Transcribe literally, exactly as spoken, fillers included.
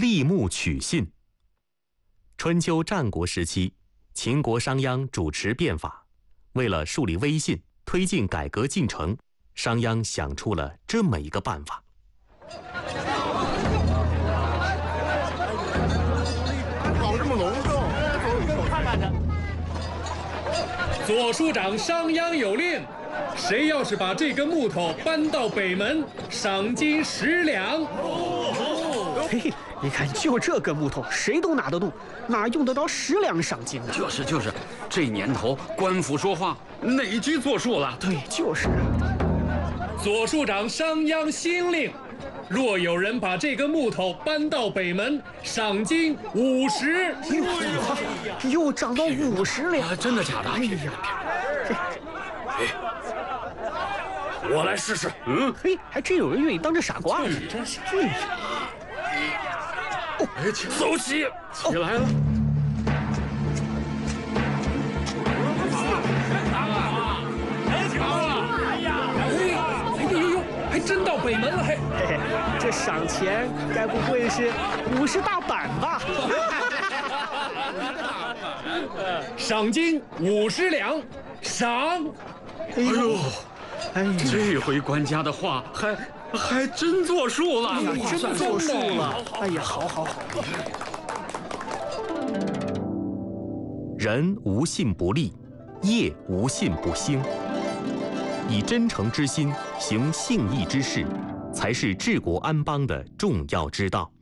立木取信。春秋战国时期，秦国商鞅主持变法，为了树立威信，推进改革进程，商鞅想出了这么一个办法。 搞这么隆重，走看看去。 左庶长商鞅有令，谁要是把这根木头搬到北门，赏金十两。 嘿嘿，你看，就这根木头，谁都拿得动，哪用得着十两赏金呢？ 就是就是，这年头官府说话哪句作数了？ 对，就是啊。 左庶长商鞅新令，若有人把这根木头搬到北门，赏金五十。 又又涨到五十了、 啊！真的假的？ 哎呀， 哎，我来试试。嗯， 嘿，还真有人愿意当这傻瓜呢。 真是。 哦，哎，走起，起来了。 还真到北门了，还嘿嘿，这赏钱该不会是五十大板吧？ 赏金五十两，赏。 哎呦， 哎呀， 这回官家的话还还真作数了， 哎呀，真作数了。哎呀，好好好。 人无信不立，业无信不兴。以真诚之心行信义之事，才是治国安邦的重要之道。